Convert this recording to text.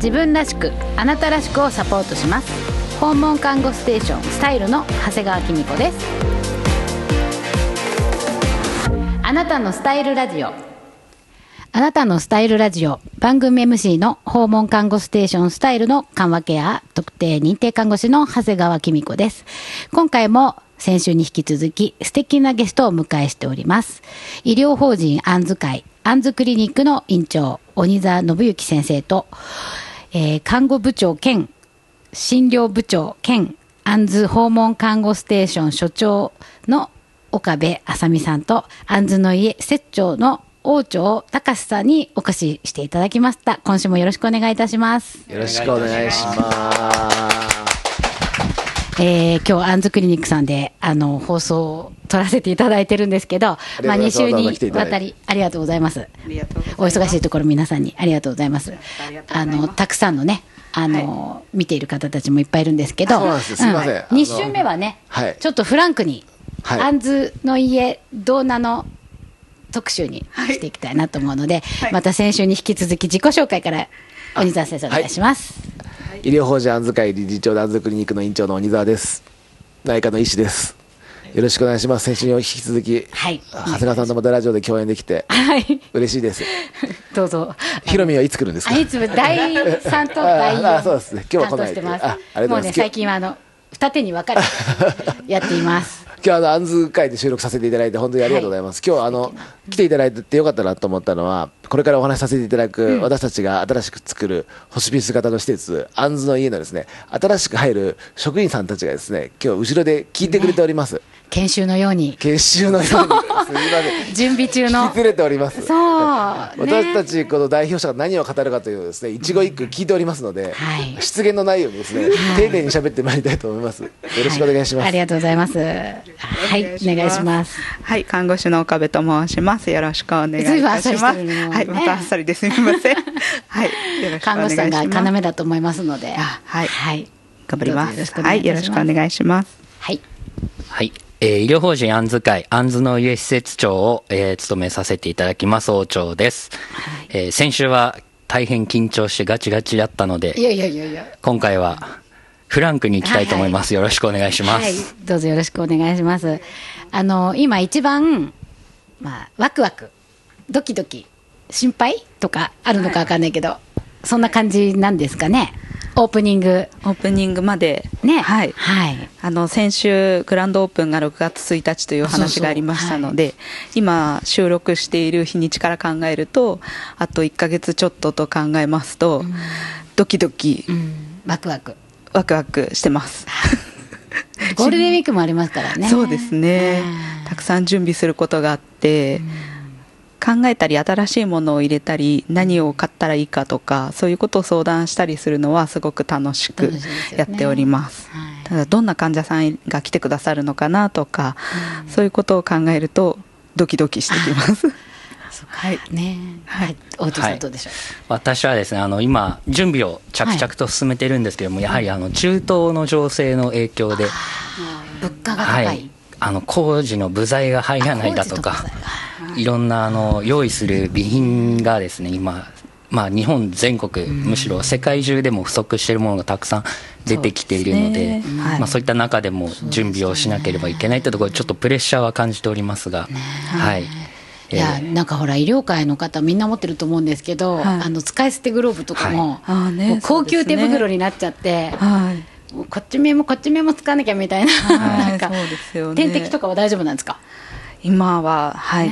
自分らしくあなたらしくをサポートします。訪問看護ステーションスタイルの長谷川紀美子です。あなたのスタイルラジオ。あなたのスタイルラジオ、番組 MC の訪問看護ステーションスタイルの緩和ケア特定認定看護師の長谷川紀美子です。今回も先週に引き続き素敵なゲストをお迎えしております。医療法人あんず会あんずクリニックの院長鬼沢信之先生と、看護部長兼診療部長兼あんず訪問看護ステーション所長の岡部あさみさんと、あんずの家施設長の王長隆さんにお越ししていただきました。今週もよろしくお願いいたします。 よろしくお願いします。 今日あんずクリニックさんで放送を撮らせていただいてるんですけど、2週にわたりありがとうございます。お忙しいところ皆さんにありがとうございます。たくさんのね見ている方たちもいっぱいいるんですけど、 そうなんです。すみません。 2週目はね、ちょっとフランクに、あんずの家どうなの特集にしていきたいなと思うので、また先週に引き続き自己紹介から鬼沢先生お願いします。 医療法人あんず会理事長であんずクリニックの院長の鬼沢です。内科の医師です。よろしくお願いします。先週に引き続き、長谷川さんとまたラジオで共演できて、嬉しいです。 どうぞ。 ヒロミはいつ来るんですか？ いつも第3と第4 そうですね。今日は来ないしてます。もうね、最近は二手に分かれてやっています。 今日あんず会で収録させていただいて本当にありがとうございます。今日来ていただいてよかったなと思ったのは、これからお話しさせていただく、私たちが新しく作るホスピス型の施設あんずの家のですね、新しく入る職員さんたちがですね、今日後ろで聞いてくれております。 研修のように。 すみません。 準備中の。 聞きくれております。 そう、 私たちこの代表者が何を語るかというですね、一語一句聞いておりますので、失言のないようにですね、丁寧に喋ってまいりたいと思います。よろしくお願いします。 ありがとうございます。はい、お願いします。 はい、看護師の岡部と申します。よろしくお願いいたします。はい、またあっさりですみません。はい、よろしくお願いします。 看護師さんが要だと思いますので、 はい、頑張ります。はい、よろしくお願いします。 はい。 はい。医療法人あんず会あんずの家施設長を、務めさせていただきます王長です。先週は大変緊張してガチガチだったので、今回はフランクに行きたいと思います。よろしくお願いします。 はい、どうぞよろしくお願いします。今一番、ワクワクドキドキ心配とかあるのか分かんないけど、そんな感じなんですかね。オープニングまでね、 先週グランドオープンが6月1日という話がありましたので、今収録している日にちから考えるとあと1ヶ月ちょっとと考えますと、ドキドキ、 ワクワクしてますゴールデンウィークもありますからね。 そうですね、たくさん準備することがあって、考えたり新しいものを入れたり何を買ったらいいかとか、そういうことを相談したりするのはすごく楽しくやっております。ただどんな患者さんが来てくださるのかなとか、そういうことを考えるとドキドキしてきます。 はいね、大内さんどうでしょう。 私はですね、今準備を着々と進めているんですけども、やはり中東の情勢の影響で物価が高い、 工事の部材が入らないだとか、いろんな用意する備品がですね、今、日本全国、むしろ世界中でも不足しているものがたくさん出てきているので、そういった中でも準備をしなければいけないというところでちょっとプレッシャーは感じておりますが、 いやなんかほら医療界の方みんな持ってると思うんですけど、使い捨てグローブとかも、もう高級手袋になっちゃって、こっち目もこっち目も使わなきゃみたいな、なんか点滴とかは大丈夫なんですか？ 今は